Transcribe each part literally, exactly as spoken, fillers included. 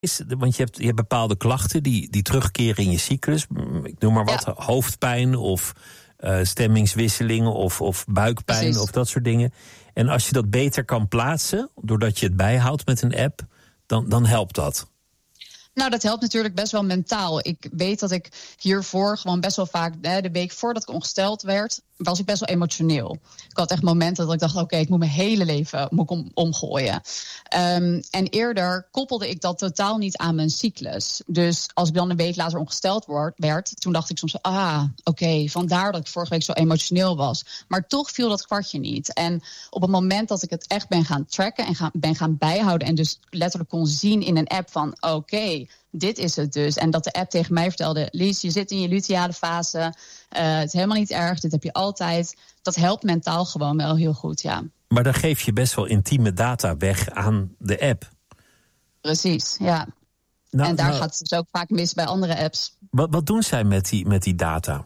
Is, want je hebt, je hebt bepaalde klachten die, die terugkeren in je cyclus. Ik noem maar wat, ja. hoofdpijn of uh, stemmingswisselingen of, of buikpijn. Precies. Of dat soort dingen. En als je dat beter kan plaatsen, doordat je het bijhoudt met een app, dan, dan helpt dat. Nou, dat helpt natuurlijk best wel mentaal. Ik weet dat ik hiervoor gewoon best wel vaak, hè, de week voordat ik ongesteld werd, was ik best wel emotioneel. Ik had echt momenten dat ik dacht, oké, okay, ik moet mijn hele leven moet ik om, omgooien. Um, en eerder koppelde ik dat totaal niet aan mijn cyclus. Dus als ik dan een week later ongesteld word, werd, toen dacht ik soms, ah, oké, okay, vandaar dat ik vorige week zo emotioneel was. Maar toch viel dat kwartje niet. En op het moment dat ik het echt ben gaan tracken en gaan, ben gaan bijhouden en dus letterlijk kon zien in een app van, oké, okay, dit is het dus. En dat de app tegen mij vertelde, Lies, je zit in je luteale fase. Uh, het is helemaal niet erg, dit heb je altijd. Dat helpt mentaal gewoon wel heel goed, ja. Maar dan geef je best wel intieme data weg aan de app. Precies, ja. Nou, en daar nou, gaat het dus ook vaak mis bij andere apps. Wat, wat doen zij met die, met die data?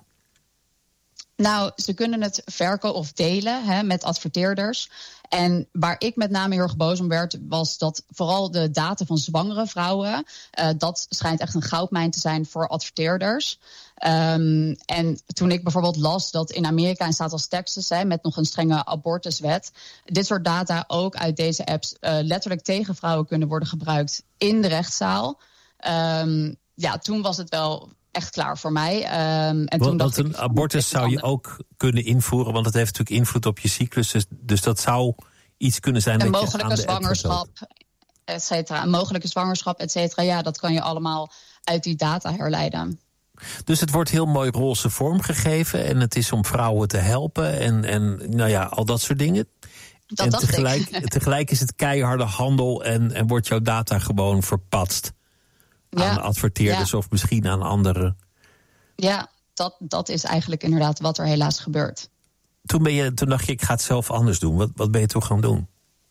Nou, ze kunnen het verkopen of delen hè, met adverteerders. En waar ik met name heel erg boos om werd, was dat vooral de data van zwangere vrouwen, uh, dat schijnt echt een goudmijn te zijn voor adverteerders. Um, en toen ik bijvoorbeeld las dat in Amerika, in staat als Texas, hè, met nog een strenge abortuswet, dit soort data ook uit deze apps uh, letterlijk tegen vrouwen kunnen worden gebruikt in de rechtszaal. Um, ja, toen was het wel echt klaar voor mij. Um, en toen want een abortus zou je ook kunnen invoeren, want het heeft natuurlijk invloed op je cyclus. Dus, dus dat zou iets kunnen zijn een dat mogelijke je aan de zwangerschap, et cetera. Een mogelijke zwangerschap, et cetera. Ja, dat kan je allemaal uit die data herleiden. Dus het wordt heel mooi roze vormgegeven en het is om vrouwen te helpen en, en nou ja, al dat soort dingen. Dat en dacht tegelijk, ik. tegelijk is het keiharde handel en, en wordt jouw data gewoon verpatst. Ja, aan adverteerders ja. of misschien aan anderen. Ja, dat, dat is eigenlijk inderdaad wat er helaas gebeurt. Toen, ben je, toen dacht je, ik ga het zelf anders doen. Wat, wat ben je toen gaan doen?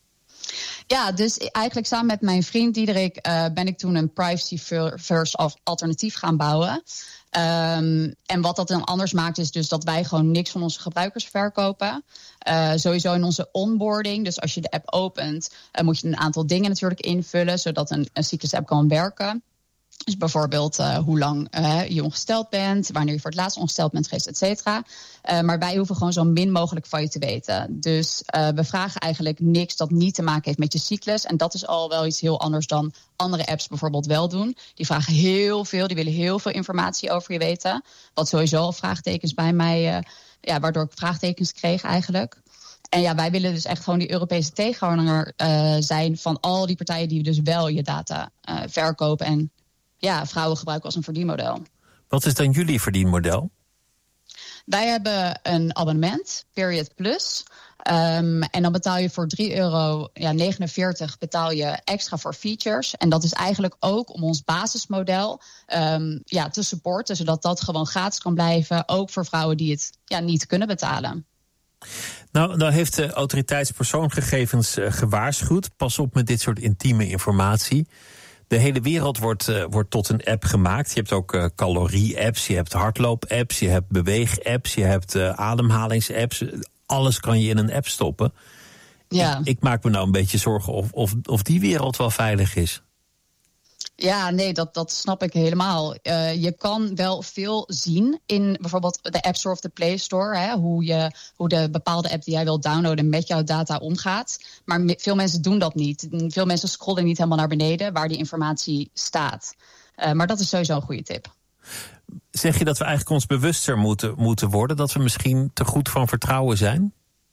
Ja, dus eigenlijk samen met mijn vriend Diederik uh, ben ik toen een privacy first alternatief gaan bouwen. Um, en wat dat dan anders maakt is dus dat wij gewoon niks van onze gebruikers verkopen. Uh, sowieso in onze onboarding, dus als je de app opent, uh, moet je een aantal dingen natuurlijk invullen, zodat een, een cyclus-app kan werken. Dus bijvoorbeeld uh, hoe lang uh, je ongesteld bent, wanneer je voor het laatst ongesteld bent geweest, et cetera. Uh, maar wij hoeven gewoon zo min mogelijk van je te weten. Dus uh, we vragen eigenlijk niks dat niet te maken heeft met je cyclus. En dat is al wel iets heel anders dan andere apps bijvoorbeeld wel doen. Die vragen heel veel, die willen heel veel informatie over je weten. Wat sowieso al vraagtekens bij mij, uh, ja, waardoor ik vraagtekens kreeg eigenlijk. En ja, wij willen dus echt gewoon die Europese tegenhanger uh, zijn van al die partijen die dus wel je data uh, verkopen en ja, vrouwen gebruiken als een verdienmodel. Wat is dan jullie verdienmodel? Wij hebben een abonnement, Period Plus. Um, en dan betaal je voor drie euro negenenveertig betaal je extra voor features. En dat is eigenlijk ook om ons basismodel um, ja, te supporten, zodat dat gewoon gratis kan blijven. Ook voor vrouwen die het ja, niet kunnen betalen. Nou, nou heeft de Autoriteit Persoonsgegevens uh, gewaarschuwd. Pas op met dit soort intieme informatie. De hele wereld wordt, uh, wordt tot een app gemaakt. Je hebt ook uh, calorie-apps, je hebt hardloop-apps, je hebt beweeg-apps, je hebt uh, ademhalings-apps. Alles kan je in een app stoppen. Ja. Ik, ik maak me nou een beetje zorgen of, of, of die wereld wel veilig is. Ja, nee, dat, dat snap ik helemaal. Uh, je kan wel veel zien in bijvoorbeeld de App Store of de Play Store. Hè, hoe, je, hoe de bepaalde app die jij wilt downloaden met jouw data omgaat. Maar me, veel mensen doen dat niet. Veel mensen scrollen niet helemaal naar beneden waar die informatie staat. Uh, maar dat is sowieso een goede tip. Zeg je dat we eigenlijk ons bewuster moeten, moeten worden? Dat we misschien te goed van vertrouwen zijn?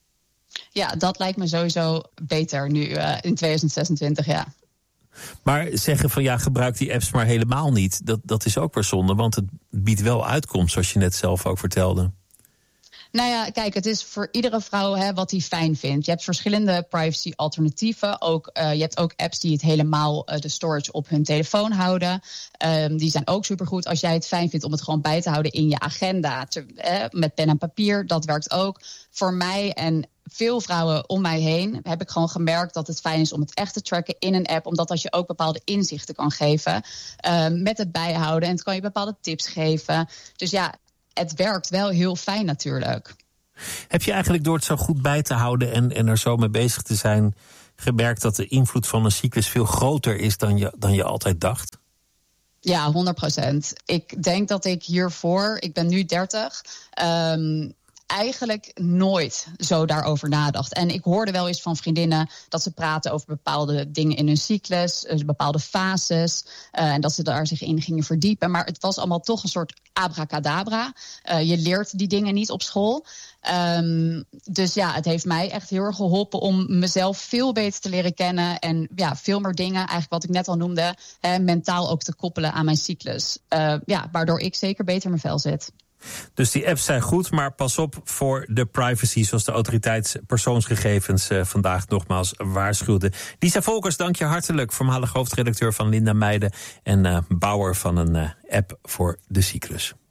Ja, dat lijkt me sowieso beter nu uh, in tweeduizend zesentwintig, ja. Maar zeggen van ja, gebruik die apps maar helemaal niet. Dat, dat is ook weer zonde, want het biedt wel uitkomst, zoals je net zelf ook vertelde. Nou ja, kijk, het is voor iedere vrouw hè, wat hij fijn vindt. Je hebt verschillende privacy-alternatieven. Ook, uh, je hebt ook apps die het helemaal uh, de storage op hun telefoon houden. Um, die zijn ook supergoed als jij het fijn vindt om het gewoon bij te houden in je agenda. Te, eh, met pen en papier, dat werkt ook. Voor mij en veel vrouwen om mij heen heb ik gewoon gemerkt dat het fijn is om het echt te tracken in een app. Omdat dat je ook bepaalde inzichten kan geven uh, met het bijhouden. En het kan je bepaalde tips geven. Dus ja, het werkt wel heel fijn natuurlijk. Heb je eigenlijk door het zo goed bij te houden en, en er zo mee bezig te zijn gemerkt dat de invloed van een cyclus veel groter is dan je, dan je altijd dacht? Ja, honderd procent. Ik denk dat ik hiervoor, ik ben nu dertig... Um, eigenlijk nooit zo daarover nadacht. En ik hoorde wel eens van vriendinnen dat ze praten over bepaalde dingen in hun cyclus, dus bepaalde fases, uh, en dat ze daar zich in gingen verdiepen. Maar het was allemaal toch een soort abracadabra. Uh, je leert die dingen niet op school. Um, dus ja, het heeft mij echt heel erg geholpen om mezelf veel beter te leren kennen en ja, veel meer dingen, eigenlijk wat ik net al noemde, hè, mentaal ook te koppelen aan mijn cyclus. Uh, ja, waardoor ik zeker beter in mijn vel zit. Dus die apps zijn goed, maar pas op voor de privacy, zoals de autoriteit persoonsgegevens uh, vandaag nogmaals waarschuwde. Lisa Volkers, dank je hartelijk, voormalig hoofdredacteur van Linda Meijden en uh, bouwer van een uh, app voor de cyclus.